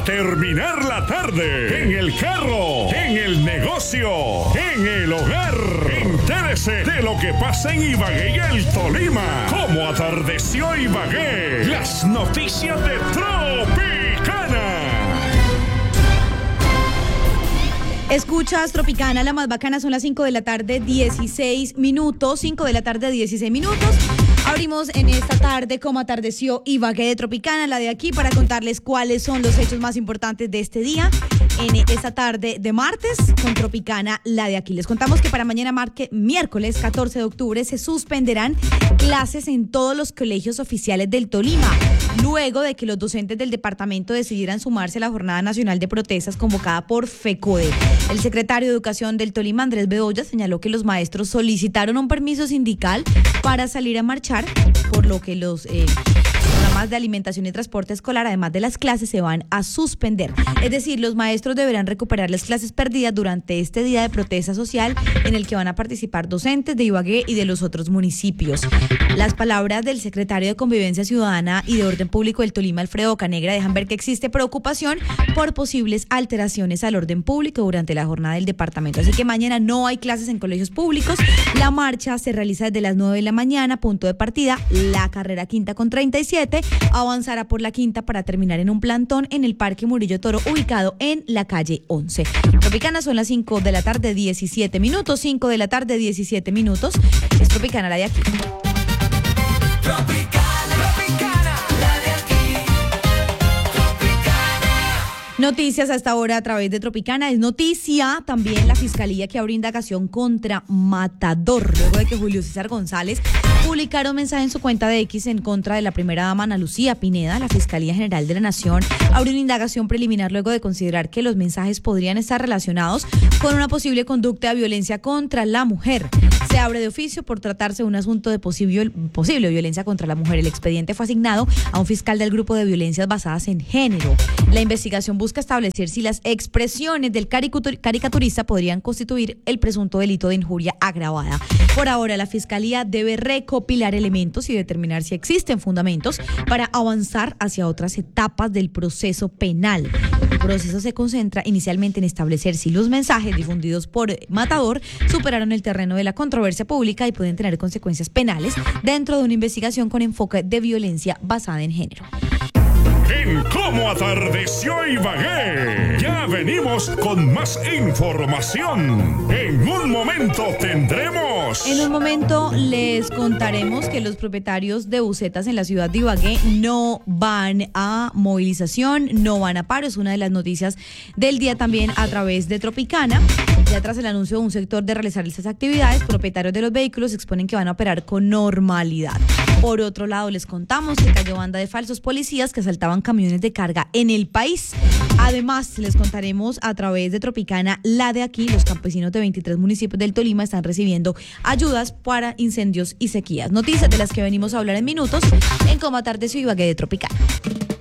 terminar la tarde, en el carro, en el negocio, en el hogar. Entérese de lo que pasa en Ibagué y el Tolima. ¿Cómo atardeció Ibagué? Las noticias de Tropicana. Escuchas Tropicana, la más bacana, son las 5 de la tarde, 16 minutos. 5 de la tarde, 16 minutos. Abrimos en esta tarde como atardeció Ibagué de Tropicana, la de aquí, para contarles cuáles son los hechos más importantes de este día. En esta tarde de martes, con Tropicana, la de aquí. Les contamos que para mañana, miércoles 14 de octubre, se suspenderán clases en todos los colegios oficiales del Tolima, luego de que los docentes del departamento decidieran sumarse a la Jornada Nacional de Protestas convocada por FECODE. El secretario de Educación del Tolima, Andrés Bedoya, señaló que los maestros solicitaron un permiso sindical para salir a marchar, por lo que los programas de alimentación y transporte escolar, además de las clases, se van a suspender. Es decir, los maestros deberán recuperar las clases perdidas durante este día de protesta social, en el que van a participar docentes de Ibagué y de los otros municipios. Las palabras del secretario de Convivencia Ciudadana y de Orden Público del Tolima, Alfredo Bocanegra, dejan ver que existe preocupación por posibles alteraciones al orden público durante la jornada del departamento. Así que mañana no hay clases en colegios públicos. La marcha se realiza desde las 9 de la mañana, punto de partida, la carrera quinta con 37, avanzará por la quinta para terminar en un plantón en el Parque Murillo Toro, ubicado en la calle 11. Tropicana, son las 5 de la tarde, 17 minutos. 5 de la tarde, 17 minutos. Es Tropicana, la de aquí. Noticias hasta ahora a través de Tropicana. Es noticia también la Fiscalía, que abre indagación contra Matador, luego de que Julio César González publicara un mensaje en su cuenta de X en contra de la primera dama Ana Lucía Pineda. La Fiscalía General de la Nación abrió una indagación preliminar luego de considerar que los mensajes podrían estar relacionados con una posible conducta de violencia contra la mujer. Se abre de oficio por tratarse de un asunto de posible violencia contra la mujer. El expediente fue asignado a un fiscal del Grupo de Violencias Basadas en Género. La investigación busca establecer si las expresiones del caricaturista podrían constituir el presunto delito de injuria agravada. Por ahora, la Fiscalía debe recopilar elementos y determinar si existen fundamentos para avanzar hacia otras etapas del proceso penal. El proceso se concentra inicialmente en establecer si los mensajes difundidos por Matador superaron el terreno de la controversia pública y pueden tener consecuencias penales dentro de una investigación con enfoque de violencia basada en género. En Cómo atardeció Ibagué, ya venimos con más información. En un momento les contaremos que los propietarios de busetas en la ciudad de Ibagué no van a movilización, no van a paro. Es una de las noticias del día también a través de Tropicana. Ya tras el anuncio de un sector de realizar estas actividades, propietarios de los vehículos exponen que van a operar con normalidad. Por otro lado, les contamos que cayó banda de falsos policías que asaltaban camiones de carga en el país. Además, les contaremos a través de Tropicana, la de aquí, los campesinos de 23 municipios del Tolima están recibiendo ayudas para incendios y sequías. Noticias de las que venimos a hablar en minutos en Cómo atardeció Ibagué de Tropicana.